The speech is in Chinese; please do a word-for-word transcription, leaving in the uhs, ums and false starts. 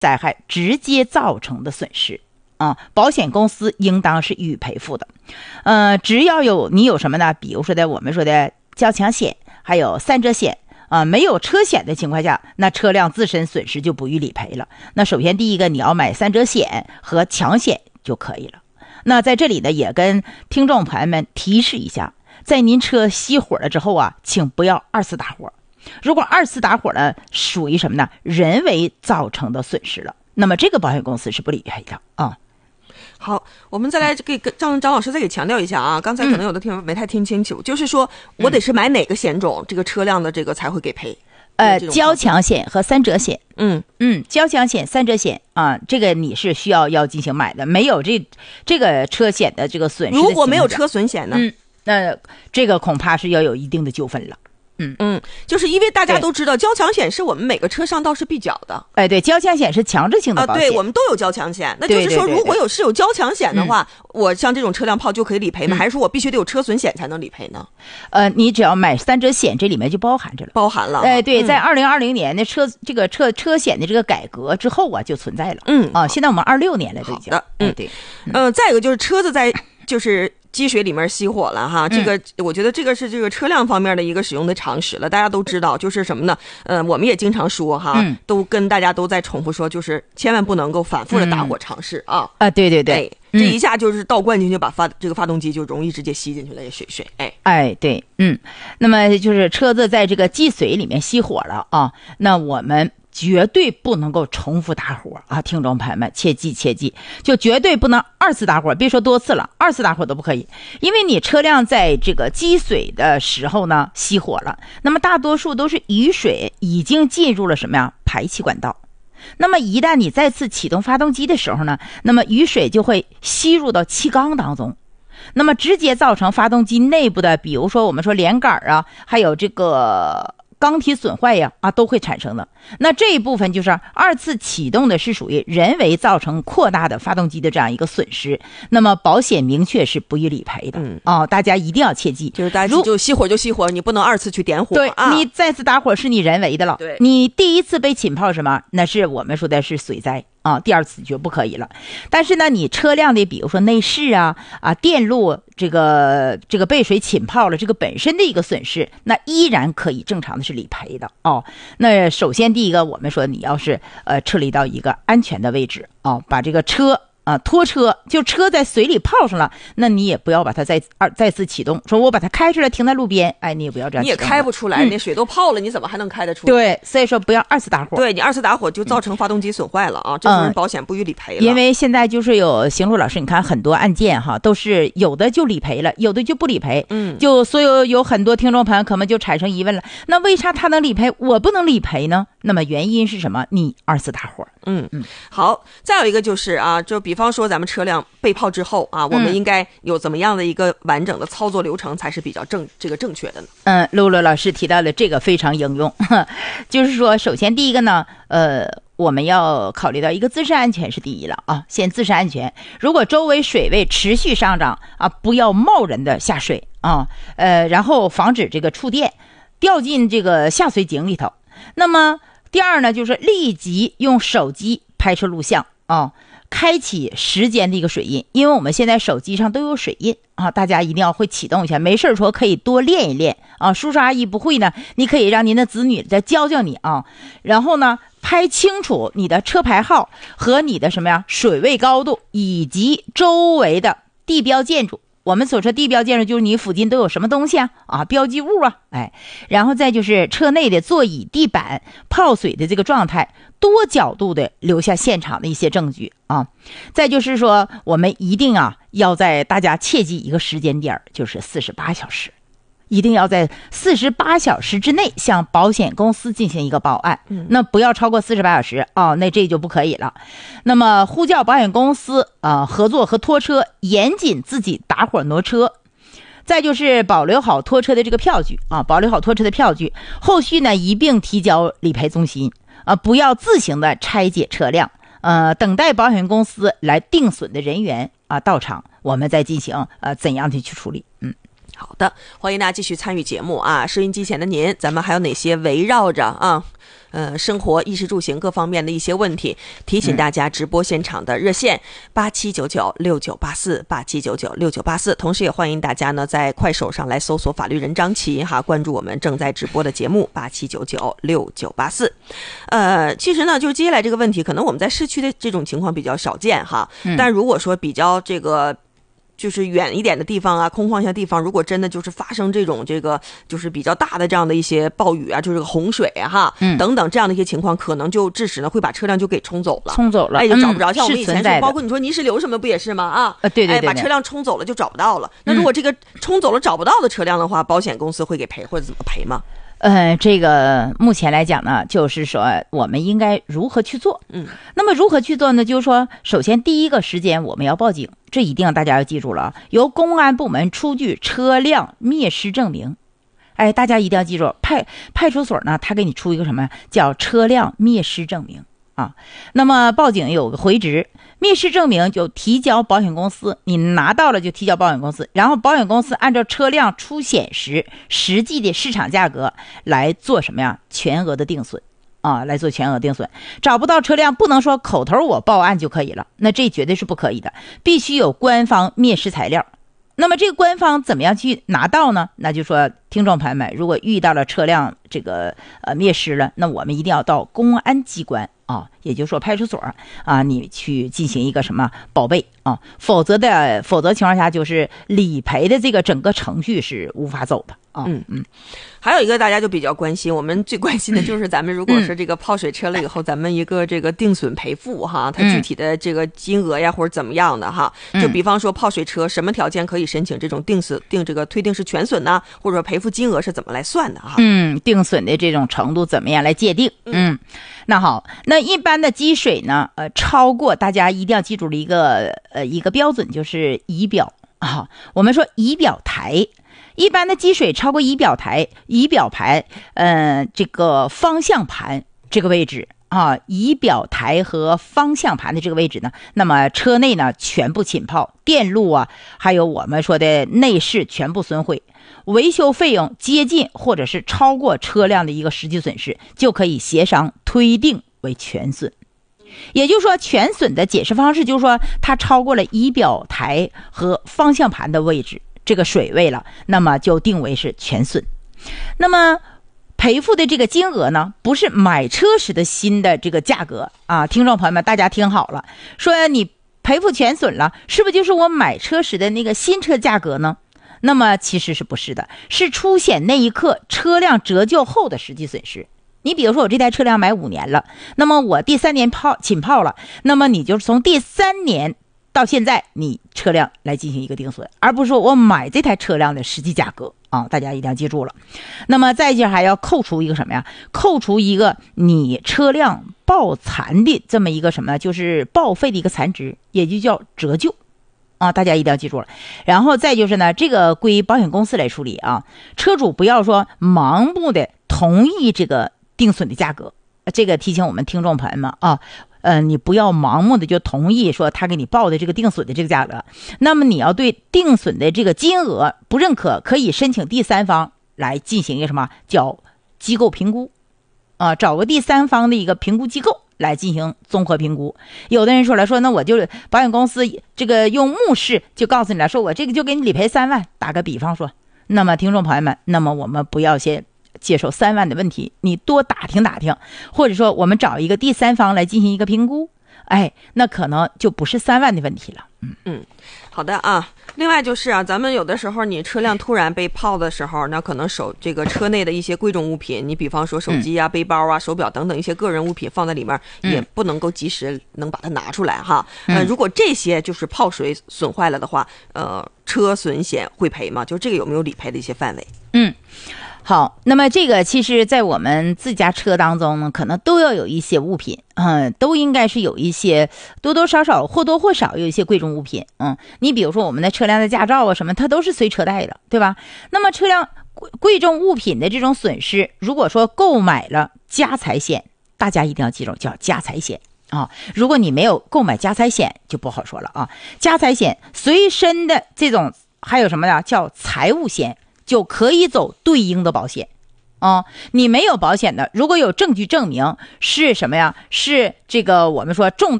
灾害直接造成的损失啊，保险公司应当是予以赔付的。呃，只要有你有什么呢？比如说的我们说的交强险，还有三者险啊，没有车险的情况下，那车辆自身损失就不予理赔了。那首先第一个，你要买三者险和强险就可以了。那在这里呢，也跟听众朋友们提示一下，在您车熄火了之后啊，请不要二次打火。如果二次打火呢，属于什么呢？人为造成的损失了，那么这个保险公司是不理赔的啊。 好，我们再来给张张老师再给强调一下啊，刚才可能有的听众没太听清楚，嗯、就是说我得是买哪个险种，嗯、这个车辆的这个才会给赔。 呃，交强险和三者险， 嗯嗯，交强险、三者险啊，这个你是需要要进行买的，没有这这个车险的这个损失， 如果没有车损险呢？ 嗯，那这个恐怕是要有一定的纠纷了。嗯嗯，就是因为大家都知道交强险是我们每个车上道是必缴的。 哎，对，交强险是强制性的保险， 啊、对，我们都有交强险。那就是说，如果有是有交强险的话，嗯、我像这种车辆泡就可以理赔吗？嗯、还是说我必须得有车损险才能理赔呢？ 呃，你只要买三者险，这里面就包含着了， 包含了。 哎、呃，对， 嗯、 在二零二零年的车这个车车险的这个改革之后啊，就存在了。 嗯啊，现在我们二六年了，都已经。 的，嗯， 哎、对， 嗯、呃，再一个就是车子在就是积水里面熄火了哈，这个我觉得这个是这个车辆方面的一个使用的常识了，大家都知道，就是什么呢？呃，我们也经常说哈， 嗯、 都跟大家都在重复说，就是千万不能够反复的打火尝试啊。 啊，对对对。 哎这一下就是倒灌进去，把发这个发动机就容易直接吸进去了，水水，哎哎，对，嗯，那么就是车子在这个积水里面熄火了啊，那我们绝对不能够重复打火啊，听众朋友们切记切记，就绝对不能二次打火，别说多次了，二次打火都不可以，因为你车辆在这个积水的时候呢熄火了，那么大多数都是雨水已经进入了什么呀？排气管道。那么一旦你再次启动发动机的时候呢，那么雨水就会吸入到气缸当中，那么直接造成发动机内部的，比如说我们说连杆啊，还有这个钢体损坏呀，啊，都会产生的。那这一部分就是二次启动的是属于人为造成扩大的发动机的这样一个损失，那么保险明确是不予理赔的。嗯，哦，大家一定要切记， 就是大家就熄火就熄火，你不能二次去点火。 对， 啊、 你再次打火是你人为的了。 对， 你第一次被浸泡什么？那是我们说的是水灾。啊，第二次就不可以了。但是呢，你车辆的比如说内饰啊啊电路这个这个被水浸泡了，这个本身的一个损失，那依然可以正常的是理赔的哦。那首先第一个，我们说你要是呃撤离到一个安全的位置哦，把这个车。啊，拖车就车在水里泡上了，那你也不要把它再二再次启动，说我把它开出来停在路边，哎，你也不要这样， 你也开不出来，嗯、那水都泡了，你怎么还能开得出来？ 对，所以说不要二次打火。 对，你二次打火就造成发动机损坏了啊，嗯、这就是保险不予理赔了。 因为现在就是有邢路老师，你看很多案件哈，都是有的就理赔了，有的就不理赔。 嗯， 就所有有很多听众朋友可能就产生疑问了，那为啥他能理赔，我不能理赔呢？那么原因是什么？你二次打火。 嗯嗯，好，再有一个就是啊，就比方说咱们车辆被泡之后啊，我们应该有怎么样的一个完整的操作流程才是比较正这个正确的呢？ 嗯，露露老师提到的这个非常应用，就是说，首先第一个呢，呃，我们要考虑到一个自身安全是第一了啊，先自身安全。如果周围水位持续上涨啊，不要贸然的下水啊，呃，然后防止这个触电掉进这个下水井里头。那么第二呢，就是立即用手机拍摄录像啊，开启时间的一个水印，因为我们现在手机上都有水印啊，大家一定要会启动一下，没事说可以多练一练啊。叔叔阿姨不会呢，你可以让您的子女再教教你啊。然后呢，拍清楚你的车牌号和你的什么呀水位高度以及周围的地标建筑。我们所说地标建筑就是你附近都有什么东西啊啊标记物啊，哎，然后再就是车内的座椅、地板、泡水的这个状态，多角度的留下现场的一些证据啊。再就是说，我们一定啊要在大家切记一个时间点，就是四十八小时。一定要在四十八小时之内向保险公司进行一个报案，嗯、那不要超过四十八小时哦，那这就不可以了。那么呼叫保险公司啊、呃，合作和拖车，严禁自己打火挪车。再就是保留好拖车的这个票据啊，保留好拖车的票据，后续呢一并提交理赔中心啊，不要自行的拆解车辆，呃，等待保险公司来定损的人员啊到场，我们再进行呃怎样的去处理，嗯。 好的，欢迎大家继续参与节目啊！收音机前的您，咱们还有哪些围绕着啊？呃，生活、衣食住行各方面的一些问题，提醒大家直播现场的热线八七九九六九八四八七九九六九八四，同时也欢迎大家呢在快手上来搜索法律人张琦哈，关注我们正在直播的节目八七九九六九八四。呃，其实呢，就是接下来这个问题，可能我们在市区的这种情况比较少见哈， 嗯、 但如果说比较这个。就是远一点的地方啊，空旷一些地方，如果真的就是发生这种这个就是比较大的这样的一些暴雨啊，就是洪水啊哈，嗯，等等这样的一些情况，可能就致使呢会把车辆就给冲走了， 冲走了， 哎，就找不着。嗯、像我们以前说， 包括你说泥石流什么不也是吗？啊， 呃，对对 对, 对， 哎，把车辆冲走了就找不到了。那如果这个冲走了找不到的车辆的话，保险公司会给赔或者怎么赔吗？ 呃，这个目前来讲呢，就是说我们应该如何去做？嗯，那么如何去做呢？就是说，首先第一个时间我们要报警，这一定大家要记住了，由公安部门出具车辆灭失证明。哎，大家一定要记住，派派出所呢，他给你出一个什么叫车辆灭失证明啊？那么报警有个回执。灭失证明就提交保险公司，你拿到了就提交保险公司，然后保险公司按照车辆出险时实际的市场价格来做什么呀？全额的定损啊，来做全额定损。找不到车辆不能说口头我报案就可以了，那这绝对是不可以的，必须有官方灭失材料。那么这个官方怎么样去拿到呢？那就说听众朋友们，如果遇到了车辆这个呃灭失了，那我们一定要到公安机关啊，也就是说派出所啊，你去进行一个什么报备啊，否则的否则情况下就是理赔的这个整个程序是无法走的啊。 嗯嗯。还有一个大家就比较关心，我们最关心的就是咱们如果是这个泡水车了以后，嗯、咱们一个这个定损赔付哈，它具体的这个金额呀或者怎么样的哈，就比方说泡水车什么条件可以申请这种定损定这个推定是全损呢，或者说赔付金额是怎么来算的哈？ 嗯，定损的这种程度怎么样来界定？嗯，那好，那一般的积水呢，呃，超过大家一定要记住了一个呃一个标准，就是仪表啊，我们说仪表台。一般的积水超过仪表台、仪表盘，呃，这个方向盘这个位置啊，仪表台和方向盘的这个位置呢，那么车内呢全部浸泡，电路啊，还有我们说的内饰全部损毁，维修费用接近或者是超过车辆的一个实际损失，就可以协商推定为全损。也就是说，全损的解释方式就是说，它超过了仪表台和方向盘的位置。这个水位了，那么就定为是全损。那么赔付的这个金额呢，不是买车时的新的这个价格啊，听众朋友们大家听好了，说你赔付全损了，是不是就是我买车时的那个新车价格呢？那么其实是不是的，是出险那一刻车辆折旧后的实际损失。你比如说我这台车辆买五年了，那么我第三年泡浸泡了，那么你就从第三年到现在你车辆来进行一个定损，而不是说我买这台车辆的实际价格啊，大家一定要记住了。那么再就还要扣除一个什么呀？扣除一个你车辆报残的这么一个什么，就是报废的一个残值，也就叫折旧啊，大家一定要记住了。然后再就是呢，这个归保险公司来处理啊，车主不要说盲目的同意这个定损的价格，这个提醒我们听众朋友们啊。呃，你不要盲目的就同意说他给你报的这个定损的这个价格，那么你要对定损的这个金额不认可，可以申请第三方来进行一个什么叫机构评估啊，找个第三方的一个评估机构来进行综合评估。有的人说了，说那我就保险公司这个用目视就告诉你了，说我这个就给你理赔三万，打个比方说，那么听众朋友们，那么我们不要先接受三万的问题，你多打听打听，或者说我们找一个第三方来进行一个评估，哎，那可能就不是三万的问题了。嗯嗯，好的啊。另外就是啊，咱们有的时候你车辆突然被泡的时候，那可能手这个车内的一些贵重物品，你比方说手机啊、背包啊、手表等等一些个人物品放在里面，也不能够及时能把它拿出来哈。呃，如果这些就是泡水损坏了的话，呃，车损险会赔吗？就这个有没有理赔的一些范围？ 嗯。好，那么这个其实在我们自家车当中呢，可能都要有一些物品，嗯，都应该是有一些多多少少或多或少有一些贵重物品，嗯，你比如说我们的车辆的驾照啊什么，它都是随车带的，对吧？那么车辆贵重物品的这种损失，如果说购买了家财险，大家一定要记住叫家财险啊，如果你没有购买家财险就不好说了啊。家财险随身的这种还有什么呀？叫财务险，就可以走对应的保险。啊、嗯，你没有保险的，如果有证据证明是什么呀？是这个我们说重大